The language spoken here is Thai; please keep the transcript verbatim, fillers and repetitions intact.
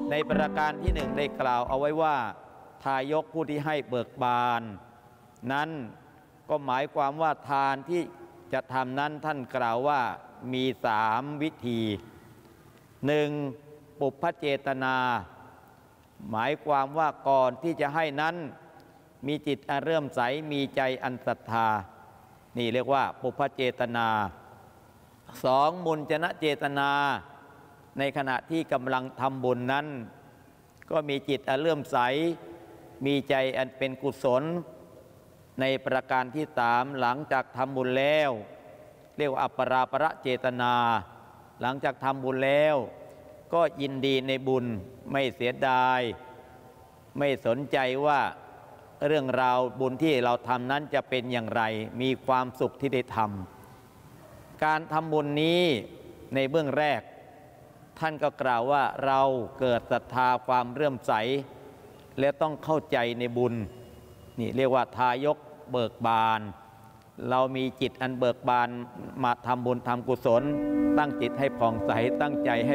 ในประการที่หนึ่งได้กล่าวเอาไว้ว่าทายกผู้ที่ให้เบิกบานนั้นก็หมายความว่าทานที่จะทำนั้นท่านกล่าวว่ามีสามวิธีหนึ่งปุพพเจตนาหมายความว่าก่อนที่จะให้นั้นมีจิตอันเริ่มใสมีใจอันศรัทธานี่เรียกว่าปุพพเจตนาสองมุญจนะเจตนาในขณะที่กำลังทำบุญนั้นก็มีจิตอันเริ่มใสมีใจอันเป็นกุศลในประการที่สามหลังจากทำบุญแล้วเรียกว่าอัปปราประเจตนาหลังจากทำบุญแล้วก็ยินดีในบุญไม่เสียดายไม่สนใจว่าเรื่องราวบุญที่เราทำนั้นจะเป็นอย่างไรมีความสุขที่ได้ทำการทำบุญนี้ในเบื้องแรกท่านก็กล่าวว่าเราเกิดศรัทธาความเลื่อมใสและต้องเข้าใจในบุญนี่เรียกว่าทายกเบิกบานเรามีจิตอันเบิกบานมาทำบุญทำกุศลตั้งจิตให้ผ่องใสตั้งใจให้